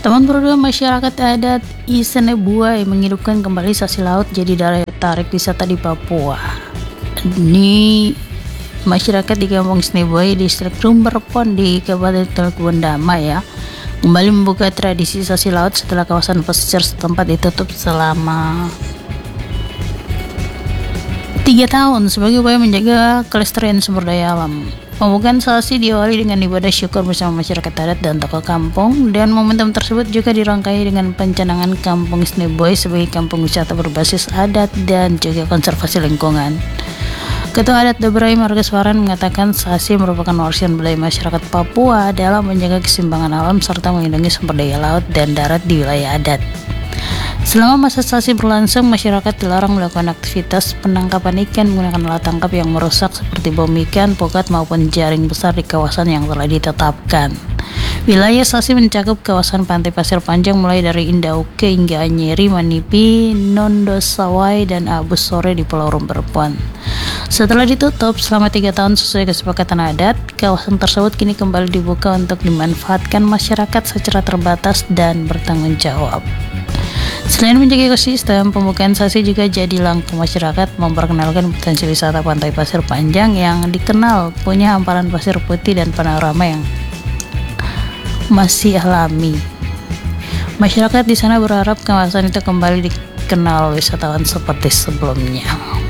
Teman berdua masyarakat adat Isenebuai menghidupkan kembali sasi laut jadi daya tarik wisata di Papua. Ini masyarakat di Kampung Isenebuai, Distrik Rumberpon di Kabupaten Teluk Damai ya, kembali membuka tradisi sasi laut setelah kawasan pesisir setempat ditutup selama 3 tahun sebagai upaya menjaga kelestarian sumber daya alam. Pembukaan sasi diawali dengan ibadah syukur bersama masyarakat adat dan tokoh kampung, dan momentum tersebut juga dirangkai dengan pencanangan Kampung Isenebuai sebagai kampung wisata berbasis adat dan juga konservasi lingkungan. Ketua Adat Dobrai Margaswaran mengatakan sasi merupakan warisan budaya masyarakat Papua dalam menjaga keseimbangan alam serta melindungi sumber daya laut dan darat di wilayah adat. Selama masa sasi berlangsung, masyarakat dilarang melakukan aktivitas penangkapan ikan menggunakan alat tangkap yang merusak seperti bom ikan, pokat maupun jaring besar di kawasan yang telah ditetapkan. Wilayah sasi mencakup kawasan pantai Pasir Panjang mulai dari Indauke hingga Anyeri, Manipi, Nondosawai, dan Abu Sore di Pulau Rumberpon. Setelah ditutup selama 3 tahun sesuai kesepakatan adat, kawasan tersebut kini kembali dibuka untuk dimanfaatkan masyarakat secara terbatas dan bertanggung jawab. Selain menjaga ekosistem, pembukaan sasi juga jadi langkah masyarakat memperkenalkan potensi wisata pantai Pasir Panjang yang dikenal punya hamparan pasir putih dan panorama yang masih alami. Masyarakat di sana berharap kawasan itu kembali dikenal wisatawan seperti sebelumnya.